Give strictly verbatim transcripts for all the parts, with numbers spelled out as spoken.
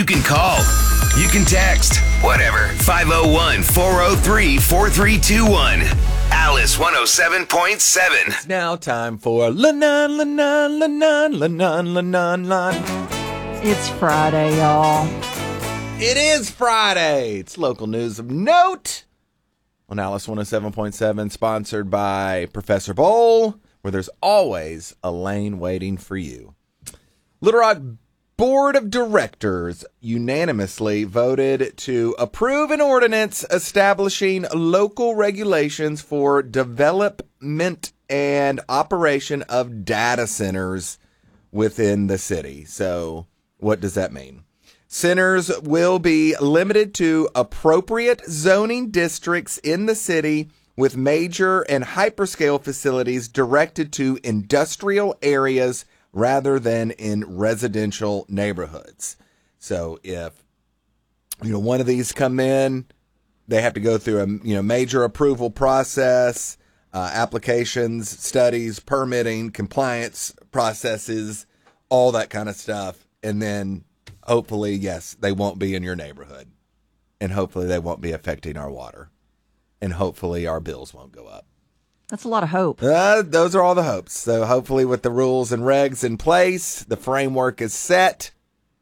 can call. You can text. Whatever. five oh one, four oh three, four three two one. Alice one oh seven point seven. It's now time for La-Nun, La-Nun, La-Nun, La-Nun, La-Nun, La. It's Friday, y'all. It is Friday. It's local news of note on Alice one oh seven point seven, sponsored by Professor Bowl, where there's always a lane waiting for you. Little Rock Board of Directors unanimously voted to approve an ordinance establishing local regulations for development and operation of data centers within the city. So what does that mean? Centers will be limited to appropriate zoning districts in the city with major and hyperscale facilities directed to industrial areas rather than in residential neighborhoods. So if, you know, one of these come in, they have to go through a, you know, major approval process, uh, applications, studies, permitting, compliance processes, all that kind of stuff. And then hopefully, yes, they won't be in your neighborhood. And hopefully they won't be affecting our water. And hopefully our bills won't go up. That's a lot of hope. Uh, those are all the hopes. So hopefully with the rules and regs in place, the framework is set,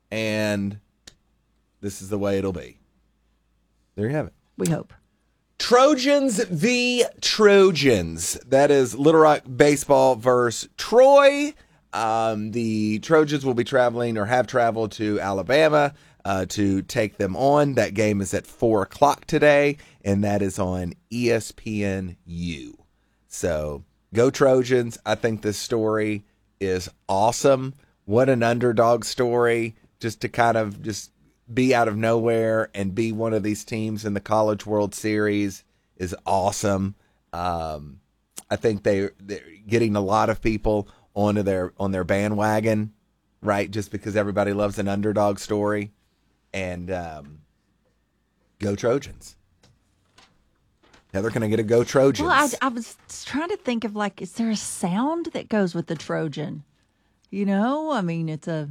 and this is the way it'll be. There you have it. We hope. Trojans v. Trojans. That is Little Rock baseball versus Troy. Um, the Trojans will be traveling or have traveled to Alabama uh, to take them on. That game is at four o'clock today, and that is on E S P N U. So go Trojans. I think this story is awesome. What an underdog story, just to kind of just be out of nowhere and be one of these teams in the College World Series is awesome. Um, I think they, they're getting a lot of people onto their on their bandwagon, right? Just because everybody loves an underdog story. And um, go Trojans. Heather, can I get a go Trojans? Well, I, I was trying to think of, like, is there a sound that goes with the Trojan? You know, I mean, it's a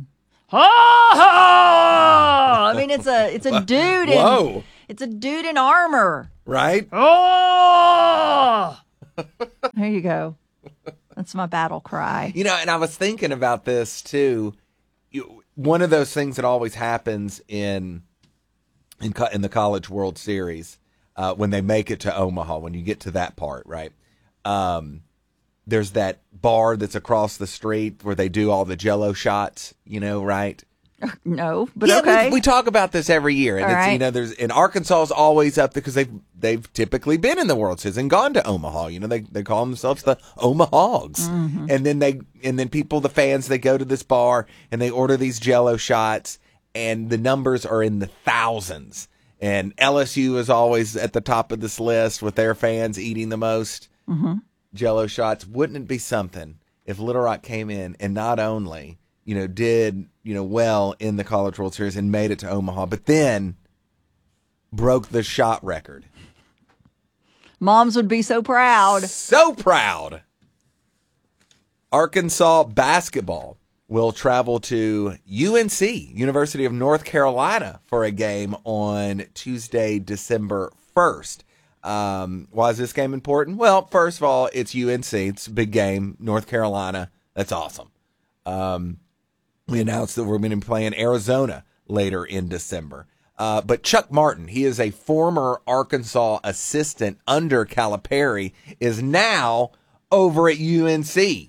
I mean, it's a it's a dude in Whoa. it's a dude in armor, right? Oh, there you go. That's my battle cry. You know, and I was thinking about this too. You, one of those things that always happens in in co- in the College World Series. Uh, when they make it to Omaha, when you get to that part, right? Um, there's that bar that's across the street where they do all the Jell-O shots, you know, right? No, but yeah, okay. We, we talk about this every year, and all it's right. you know, there's in Arkansas is always up there because they've they've typically been in the World Series and gone to Omaha. You know, they they call themselves the Omahogs, mm-hmm. and then they and then people, the fans, they go to this bar and they order these Jell-O shots, and the numbers are in the thousands. And L S U is always at the top of this list with their fans eating the most mm-hmm. Jell-O shots. Wouldn't it be something if Little Rock came in and not only, you know, did, you know, well in the College World Series and made it to Omaha, but then broke the shot record? Moms would be so proud. So proud. Arkansas basketball will travel to U N C, University of North Carolina, for a game on Tuesday, December first. Um, why is this game important? Well, first of all, it's U N C. It's a big game. North Carolina. That's awesome. Um, we announced that we're going to be playing Arizona later in December. Uh, but Chuck Martin, he is a former Arkansas assistant under Calipari, is now over at U N C.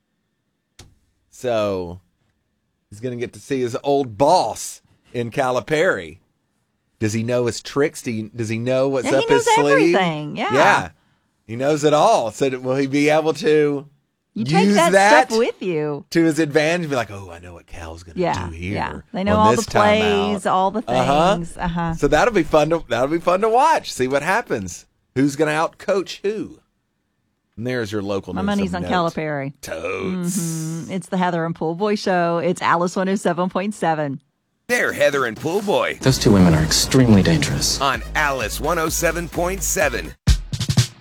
So he's going to get to see his old boss in Calipari. Does he know his tricks? Do you, does he know what's yeah, up he knows his sleeve? Everything. Yeah. Yeah. He knows it all. So will he be able to you take use that, that stuff with you to his advantage? Be like, oh, I know what Cal's going to yeah, do here. Yeah. They know on all this the plays, all the things. Uh-huh. Uh-huh. So that'll be fun to that'll be fun to watch. See what happens. Who's going to outcoach who? And there's your local My news. money's on note. Calipari. Totes. Mm-hmm. It's the Heather and Pool Boy Show. It's Alice one oh seven point seven. They're Heather and Pool Boy Those two women are extremely dangerous. on Alice one oh seven point seven.